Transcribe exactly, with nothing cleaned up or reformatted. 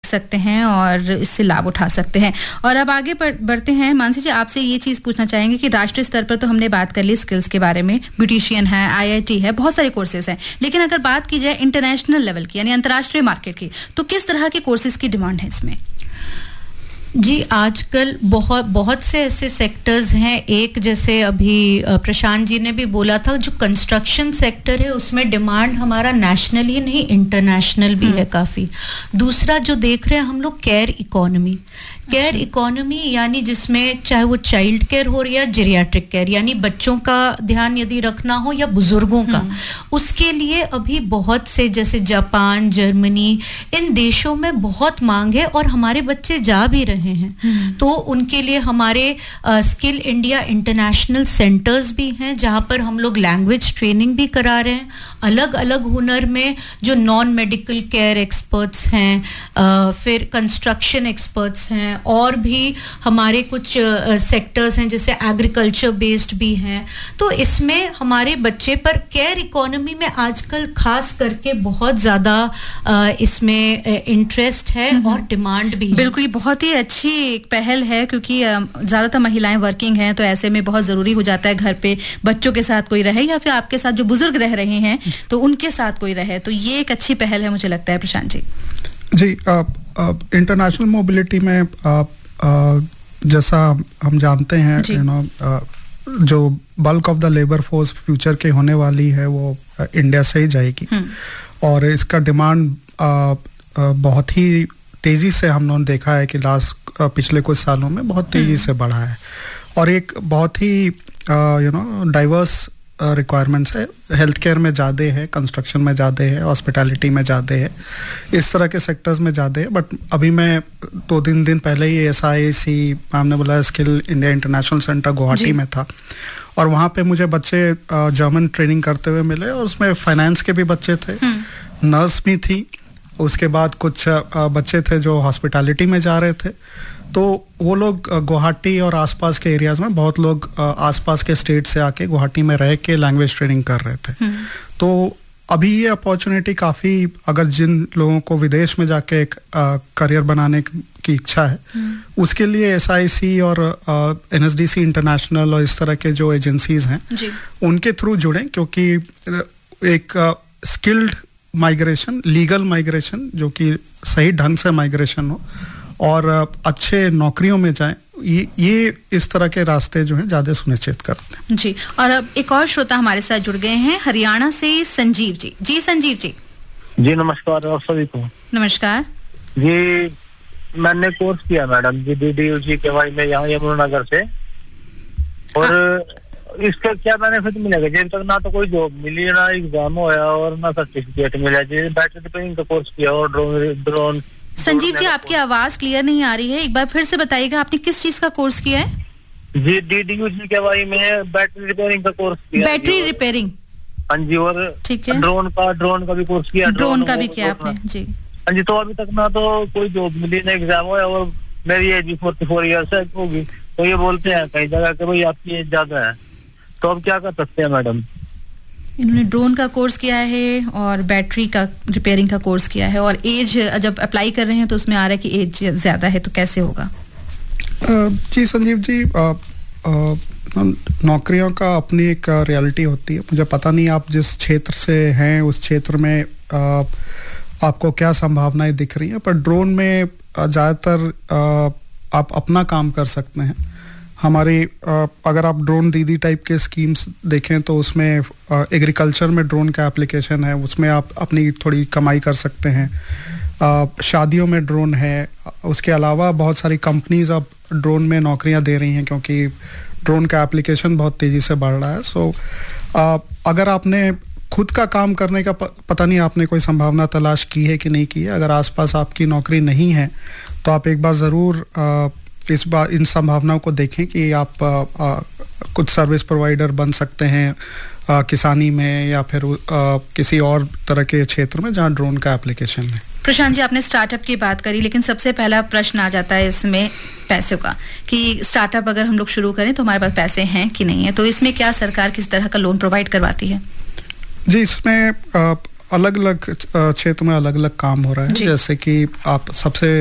सकते हैं और इससे लाभ उठा सकते हैं। और अब आगे बढ़ते हैं। मानसी जी, आपसे ये चीज़ पूछना चाहेंगे कि राष्ट्रीय स्तर पर तो हमने बात कर ली स्किल्स के बारे में, ब्यूटिशियन है, आईआईटी है, बहुत सारे कोर्सेज हैं, लेकिन अगर बात की जाए इंटरनेशनल लेवल की यानी अंतर्राष्ट्रीय मार्केट की, तो किस तरह के कोर्सेज की डिमांड है इसमें? जी, आजकल बहुत बहुत से ऐसे सेक्टर्स हैं। एक जैसे अभी प्रशांत जी ने भी बोला था, जो कंस्ट्रक्शन सेक्टर है उसमें डिमांड हमारा नेशनल ही नहीं इंटरनेशनल भी है काफ़ी। दूसरा जो देख रहे हैं हम लोग, केयर इकोनॉमी। केयर इकोनॉमी यानी जिसमें चाहे वो चाइल्ड केयर हो या जेरियाट्रिक केयर, यानी बच्चों का ध्यान यदि रखना हो या बुजुर्गों का, उसके लिए अभी बहुत से जैसे जापान, जर्मनी, इन देशों में बहुत मांग है और हमारे बच्चे जा भी रहे हैं। तो उनके लिए हमारे स्किल इंडिया इंटरनेशनल सेंटर्स भी हैं जहां पर हम लोग लैंग्वेज ट्रेनिंग भी करा रहे हैं। अलग अलग हुनर में जो नॉन मेडिकल केयर एक्सपर्ट्स हैं, आ, फिर कंस्ट्रक्शन एक्सपर्ट्स हैं, और भी हमारे कुछ सेक्टर्स हैं जैसे एग्रीकल्चर बेस्ड भी हैं। तो इसमें हमारे बच्चे पर केयर इकोनॉमी में आजकल खास करके बहुत ज़्यादा इसमें इंटरेस्ट है और डिमांड भी है। बिल्कुल, ये बहुत ही अच्छी एक पहल है क्योंकि ज़्यादातर महिलाएं वर्किंग हैं, तो ऐसे में बहुत ज़रूरी हो जाता है घर पे बच्चों के साथ कोई रहे या फिर आपके साथ जो बुजुर्ग रह रहे हैं तो उनके साथ कोई रहे। तो ये एक अच्छी पहल है मुझे लगता है। प्रशांत जी जी, इंटरनेशनल मोबिलिटी में आ, आ, जैसा हम जानते हैं, यू नो जो bulk of the labour force future के होने वाली है वो इंडिया से ही जाएगी और इसका डिमांड बहुत ही तेजी से हम लोगों ने देखा है कि लास्ट पिछले कुछ सालों में बहुत तेजी से बढ़ा है और एक बहुत ही यू नो डाइवर्स रिक्वायरमेंट्स है। हेल्थ केयर में ज़्यादा है, कंस्ट्रक्शन में ज़्यादा है, हॉस्पिटैलिटी में ज़्यादा है, इस तरह के सेक्टर्स में ज़्यादा है। बट अभी मैं दो तीन दिन पहले ही एस आई सी मैम ने बोला skill India international centre Guwahati में था और वहाँ पे मुझे बच्चे जर्मन ट्रेनिंग करते हुए मिले और उसमें फाइनेंस के भी बच्चे थे, नर्स भी थी, उसके बाद कुछ बच्चे थे जो हॉस्पिटैलिटी में जा रहे थे। तो वो लोग गुवाहाटी और आसपास के एरियाज़ में बहुत लोग आसपास के स्टेट से आके गुवाहाटी में रह के लैंग्वेज ट्रेनिंग कर रहे थे। तो अभी ये अपॉर्चुनिटी काफ़ी, अगर जिन लोगों को विदेश में जाके एक करियर बनाने की इच्छा है उसके लिए एस आई सी और N S D C international और इस तरह के जो एजेंसीज हैं उनके थ्रू जुड़ें, क्योंकि एक स्किल्ड माइग्रेशन, लीगल माइग्रेशन जो कि सही ढंग से माइग्रेशन हो और अच्छे नौकरियों में जाएं, ये ये इस तरह के रास्ते जो हैं ज़्यादा सुनिश्चित करते हैं। जी, और अब एक और श्रोता हमारे साथ जुड़ गए हैं हरियाणा से, संजीव जी। जी संजीव जी। जी नमस्कार आप सभी को। नमस्कार जी, मैंने कोर्स किया madam G D D you जी के वाई में यहाँ यमुनानगर से, और इसका क्या बेनिफिट मिलेगा? जब तक ना तो कोई जॉब मिली, ना एग्जाम होया और ना सर्टिफिकेट मिला। जी बैटरी रिपेयरिंग का कोर्स किया और ड्रोन ड्रोन संजीव जी, आपकी आवाज क्लियर नहीं आ रही है, एक बार फिर से बताइएगा आपने किस चीज का कोर्स किया है? जी डी डी यू जी के वाई में बैटरी रिपेयरिंग का कोर्स किया। Battery repairing? हाँ जी, और ठीक है, ड्रोन का ड्रोन का भी कोर्स किया। ड्रोन का भी किया आपने? जी हाँ जी। तो अभी तक ना तो कोई जॉब मिली, ना एग्जाम हुआ और मेरी एज फोर्टी फोर ईयर्स होगी। तो ये बोलते हैं कई जगह कि भाई आपकी एज ज्यादा है, तो अब क्या कर सकते हैं मैडम? इन्होंने ड्रोन का कोर्स किया है और बैटरी का रिपेयरिंग का कोर्स किया है और एज जब अप्लाई कर रहे हैं तो उसमें आ रहा है कि एज ज्यादा है, तो कैसे होगा? जी संजीव जी, नौकरियों का अपनी एक रियलिटी होती है। मुझे पता नहीं आप जिस क्षेत्र से हैं उस क्षेत्र में आ, आपको क्या संभावनाएं दिख रही हैं, पर ड्रोन में ज़्यादातर आप अपना काम कर सकते हैं। हमारी अगर आप ड्रोन दीदी टाइप के स्कीम्स देखें तो उसमें एग्रीकल्चर में ड्रोन का एप्लीकेशन है, उसमें आप अपनी थोड़ी कमाई कर सकते हैं। शादियों में ड्रोन है, उसके अलावा बहुत सारी कंपनीज अब ड्रोन में नौकरियां दे रही हैं क्योंकि ड्रोन का एप्लीकेशन बहुत तेज़ी से बढ़ रहा है। सो अगर आपने खुद का काम करने का पता नहीं आपने कोई संभावना तलाश की है कि नहीं की है, अगर आसपास आपकी नौकरी नहीं है तो आप एक बार ज़रूर इस बार इन संभावनाओं को देखें कि आप आ, आ, कुछ सर्विस प्रोवाइडर बन सकते हैं आ, किसानी में या फिर आ, किसी और तरह के क्षेत्र में जहां ड्रोन का एप्लीकेशन है। प्रशांत जी, आपने स्टार्टअप की बात करी, लेकिन सबसे पहला प्रश्न आ जाता है इसमें पैसों का कि स्टार्टअप अगर हम लोग शुरू करें तो हमारे पास पैसे हैं कि नहीं है। तो इसमें क्या सरकार किस तरह का लोन प्रोवाइड करवाती है? जी, इसमें अलग अलग क्षेत्र में अलग अलग काम हो रहा है। जैसे कि आप सबसे